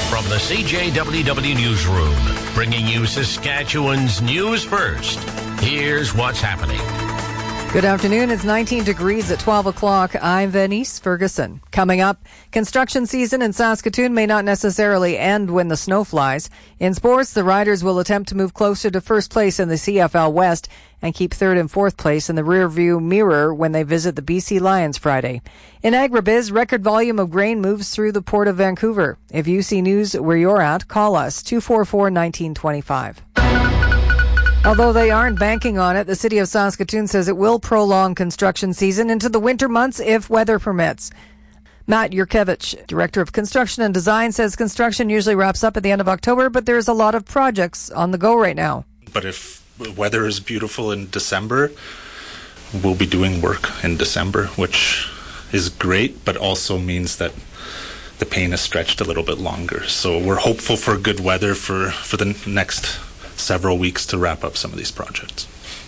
From the CJWW Newsroom, bringing you Saskatchewan's news first. Here's what's happening. Good afternoon. It's 19 degrees at 12 o'clock. I'm Venice Ferguson. Coming up, construction season in Saskatoon may not necessarily end when the snow flies. In sports, the Riders will attempt to move closer to first place in the CFL West and keep third and fourth place in the rearview mirror when they visit the BC Lions Friday. In agribiz, record volume of grain moves through the Port of Vancouver. If you see news where you're at, call us 244-1925. Although they aren't banking on it, the City of Saskatoon says it will prolong construction season into the winter months if weather permits. Matt Yurkevich, Director of Construction and Design, says construction usually wraps up at the end of October, but there's a lot of projects on the go right now. But if weather is beautiful in December, we'll be doing work in December, which is great, but also means that the pain is stretched a little bit longer. So we're hopeful for good weather for the next several weeks to wrap up some of these projects.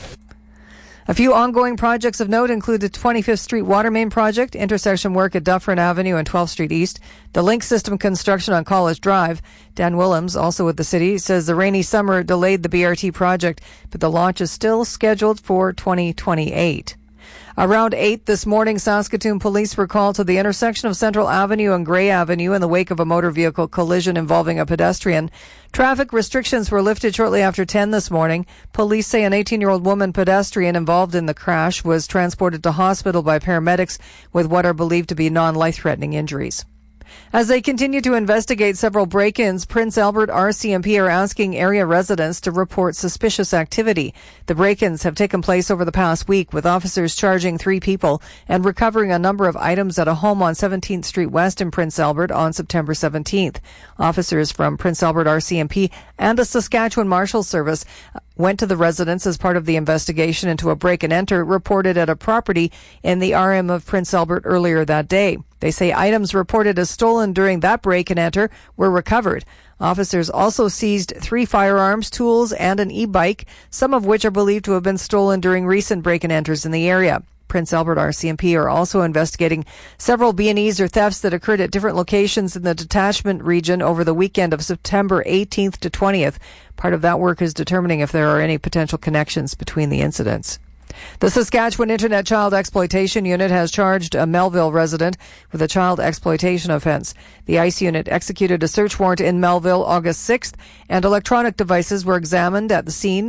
A few ongoing projects of note include the 25th Street Water Main Project, intersection work at Dufferin Avenue and 12th Street East, the link system construction on College Drive. Dan Willems, also with the city, says the rainy summer delayed the BRT project, but the launch is still scheduled for 2028. Around 8 this morning, Saskatoon police were called to the intersection of Central Avenue and Grey Avenue in the wake of a motor vehicle collision involving a pedestrian. Traffic restrictions were lifted shortly after 10 this morning. Police say an 18-year-old woman pedestrian involved in the crash was transported to hospital by paramedics with what are believed to be non-life-threatening injuries. As they continue to investigate several break-ins, Prince Albert RCMP are asking area residents to report suspicious activity. The break-ins have taken place over the past week, with officers charging 3 people and recovering a number of items at a home on 17th Street West in Prince Albert on September 17th. Officers from Prince Albert RCMP and the Saskatchewan Marshal Service went to the residence as part of the investigation into a break-and-enter reported at a property in the RM of Prince Albert earlier that day. They say items reported as stolen during that break-and-enter were recovered. Officers also seized 3 firearms, tools, and an e-bike, some of which are believed to have been stolen during recent break-and-enters in the area. Prince Albert RCMP are also investigating several B&Es or thefts that occurred at different locations in the detachment region over the weekend of September 18th to 20th. Part of that work is determining if there are any potential connections between the incidents. The Saskatchewan Internet Child Exploitation Unit has charged a Melville resident with a child exploitation offense. The ICE unit executed a search warrant in Melville August 6th, and electronic devices were examined at the scene.